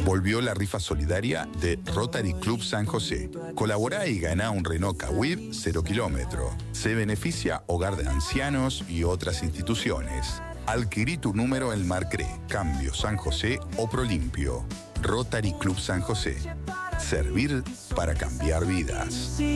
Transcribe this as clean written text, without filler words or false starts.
Volvió la rifa solidaria de Rotary Club San José. Colaborá y ganá un Renault Kwid 0 kilómetro. Se beneficia Hogar de Ancianos y otras instituciones. Adquirí tu número en Marcré, Cambio San José o Prolimpio. Rotary Club San José. Servir para cambiar vidas.